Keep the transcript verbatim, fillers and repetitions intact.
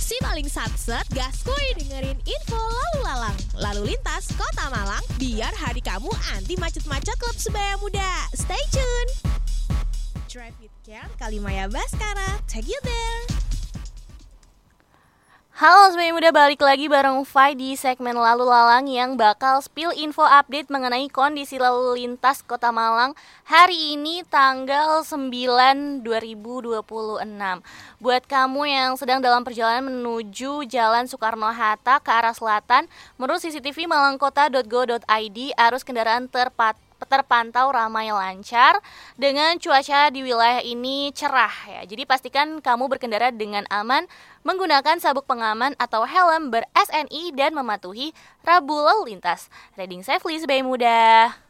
Si paling satset, gaskuy dengerin info lalu lalang. Lalu lintas Kota Malang, biar hari kamu anti macet-macet klub sebaya muda. Stay tune. Drive with Care, Kalimaya Baskara, take you there. Halo sebaya muda, balik lagi bareng Fai di segmen Lalu Lalang yang bakal spill info update mengenai kondisi lalu lintas Kota Malang hari ini tanggal sembilan dua ribu dua puluh enam. Buat kamu yang sedang dalam perjalanan menuju Jalan Soekarno-Hatta ke arah selatan, menurut C C T V malangkota dot go dot i d arus kendaraan terpat terpantau ramai lancar dengan cuaca di wilayah ini cerah ya. Jadi pastikan kamu berkendara dengan aman menggunakan sabuk pengaman atau helm ber-S N I dan mematuhi rambu lalu lintas. Riding safely sebaya muda.